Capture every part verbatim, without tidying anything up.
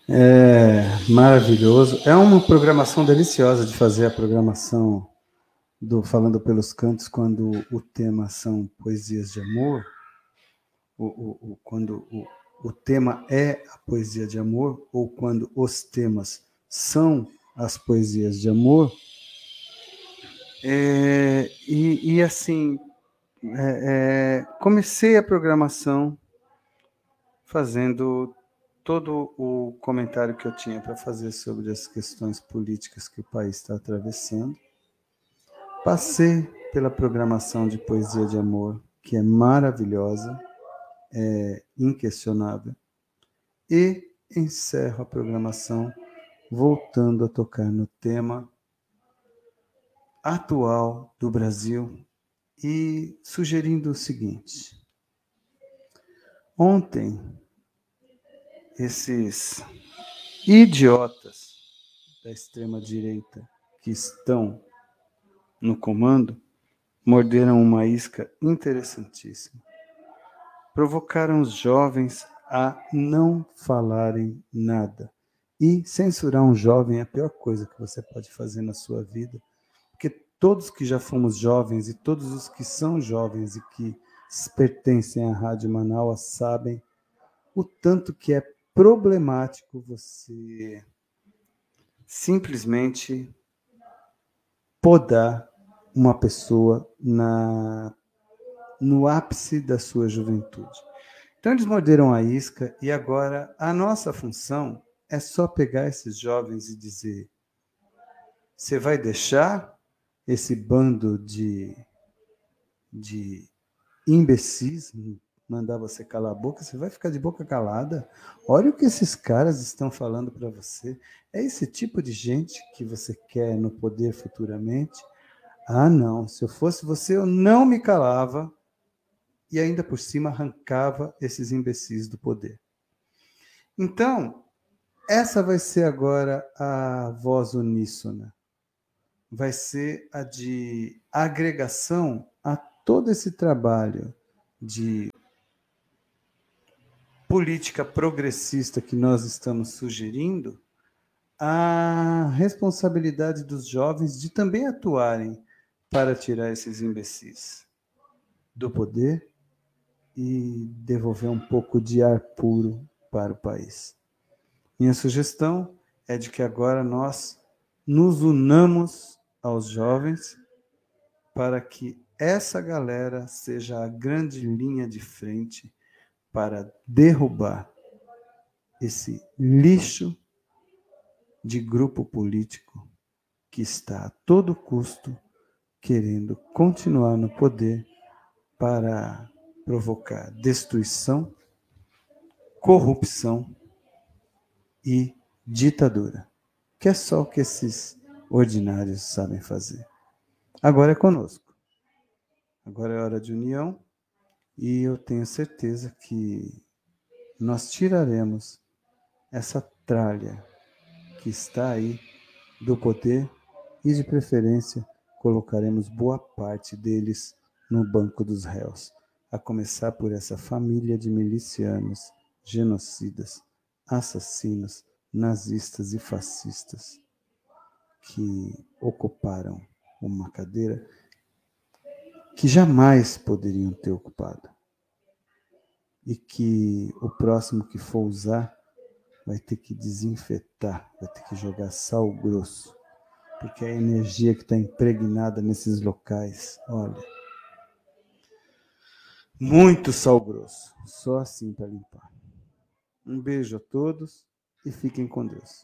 É maravilhoso. É uma programação deliciosa de fazer a programação do Falando pelos Cantos quando o tema são poesias de amor, o, o, o, quando o, o tema é a poesia de amor, ou quando os temas são as poesias de amor. É, e, e assim, é, é, comecei a programação fazendo todo o comentário que eu tinha para fazer sobre as questões políticas que o país está atravessando. Passei pela programação de poesia de amor, que é maravilhosa, é inquestionável, e encerro a programação voltando a tocar no tema atual do Brasil e sugerindo o seguinte. Ontem, esses idiotas da extrema-direita que estão no comando morderam uma isca interessantíssima. Provocaram os jovens a não falarem nada. E censurar um jovem é a pior coisa que você pode fazer na sua vida, porque todos que já fomos jovens e todos os que são jovens e que pertencem à Rádio Manaus sabem o tanto que é problemático você simplesmente podar uma pessoa na, no ápice da sua juventude. Então eles morderam a isca e agora a nossa função é só pegar esses jovens e dizer: você vai deixar esse bando de, de imbecis mandar você calar a boca? Você vai ficar de boca calada? Olha o que esses caras estão falando para você. É esse tipo de gente que você quer no poder futuramente? Ah, não. Se eu fosse você, eu não me calava e ainda por cima arrancava esses imbecis do poder. Então, essa vai ser agora a voz uníssona. Vai ser a de agregação a todo esse trabalho de política progressista que nós estamos sugerindo, a responsabilidade dos jovens de também atuarem para tirar esses imbecis do poder e devolver um pouco de ar puro para o país. Minha sugestão é de que agora nós nos unamos aos jovens para que essa galera seja a grande linha de frente para derrubar esse lixo de grupo político que está a todo custo querendo continuar no poder para provocar destruição, corrupção e ditadura, que é só o que esses ordinários sabem fazer. Agora é conosco. Agora é hora de união e eu tenho certeza que nós tiraremos essa tralha que está aí do poder e, de preferência, colocaremos boa parte deles no banco dos réus, a começar por essa família de milicianos, genocidas, assassinos, nazistas e fascistas que ocuparam uma cadeira que jamais poderiam ter ocupado e que o próximo que for usar vai ter que desinfetar, vai ter que jogar sal grosso, porque a energia que está impregnada nesses locais, olha, muito sal grosso, só assim para limpar. Um beijo a todos e fiquem com Deus.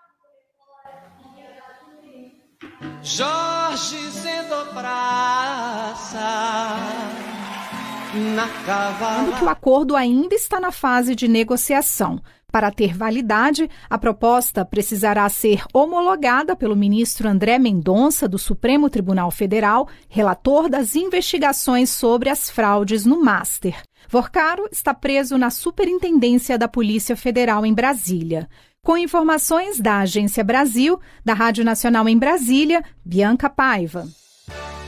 Jorge Zendo Praça, na cavala. Sendo que o acordo ainda está na fase de negociação. Para ter validade, a proposta precisará ser homologada pelo ministro André Mendonça, do Supremo Tribunal Federal, relator das investigações sobre as fraudes no Master. Vorcaro está preso na Superintendência da Polícia Federal em Brasília. Com informações da Agência Brasil, da Rádio Nacional em Brasília, Bianca Paiva.